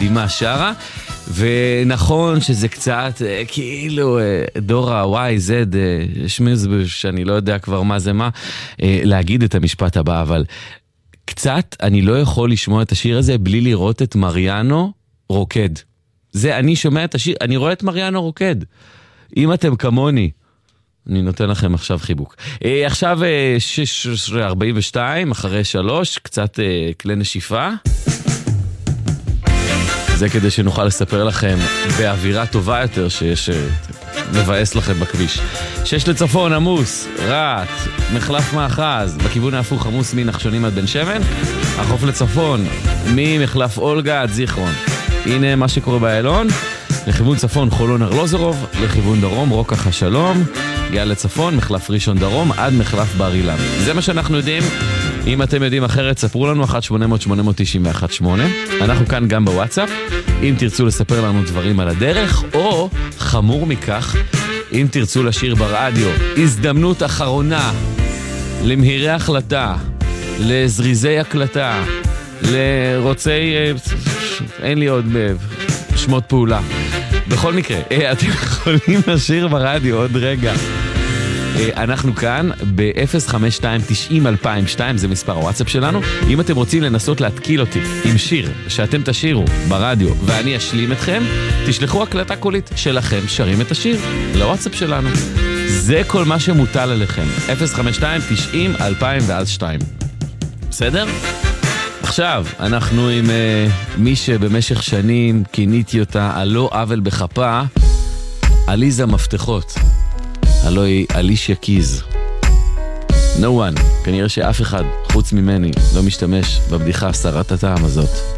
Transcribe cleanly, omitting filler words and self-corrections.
מדהימה שרה, ונכון שזה קצת כאילו דור ה-Y, Z, שמיז, שאני לא יודע כבר מה זה מה, להגיד את המשפט הבא, אבל קצת אני לא יכול לשמוע את השיר הזה בלי לראות את מריאנו רוקד. זה, אני שומע את השיר, אני רואה את מריאנו רוקד. אם אתם כמוני, אני נותן לכם עכשיו חיבוק. עכשיו 6:42, אחרי 3, קצת כלי נשיפה. זה כדי שנוכל לספר לכם באווירה טובה יותר שיש מבאס לכם בכביש. 6 לצפון, עמוס, רעת, מחלף מאחז, בכיוון ההפוך עמוס מנחשונים עד בן שמן, החוף לצפון, ממחלף אולגה עד זיכרון. הנה מה שקורה באלון, לכיוון צפון חולון ארלוזרוב, לכיוון דרום רוקח השלום, גאה לצפון, מחלף ראשון דרום עד מחלף בר אילן. זה מה שאנחנו יודעים. אם אתם יודעים אחרת, ספרו לנו 1-800-891-8. אנחנו כאן גם בוואטסאפ. אם תרצו לספר לנו דברים על הדרך, או חמור מכך, אם תרצו לשיר ברדיו, הזדמנות אחרונה למהירי החלטה, לזריזי הקלטה, לרוצי, אין לי עוד שמות פעולה. בכל מקרה, אתם יכולים לשיר ברדיו עוד רגע. אנחנו כאן ב-052-90-2002, זה מספר הוואטסאפ שלנו. אם אתם רוצים לנסות להתקיל אותי עם שיר שאתם תשירו ברדיו ואני אשלים אתכם, תשלחו הקלטה קולית שלכם שרים את השיר לוואטסאפ שלנו. זה כל מה שמוטל עליכם. 052-90-2002. בסדר? עכשיו, אנחנו עם מי שבמשך שנים כיניתי אותה הלא עוול בחפה, עליזה מפתחות. הלא היא אלישיה קיז. No one, כנראה שאף אחד חוץ ממני לא משתמש בבדיחה סרת הטעם הזאת.